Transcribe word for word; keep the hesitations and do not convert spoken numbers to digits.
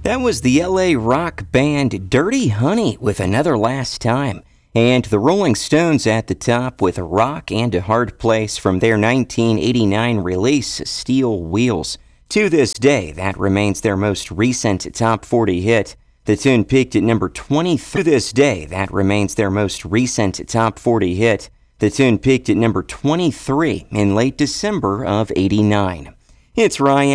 That was the L A rock band Dirty Honey with Another Last Time, and the Rolling Stones at the top with a Rock and a Hard Place from their nineteen eighty-nine release, Steel Wheels. To this day, that remains their most recent top forty hit. The tune peaked at number twenty-three. To this day, that remains their most recent top forty hit. The tune peaked at number twenty-three in late December of eighty-nine. It's Ryan.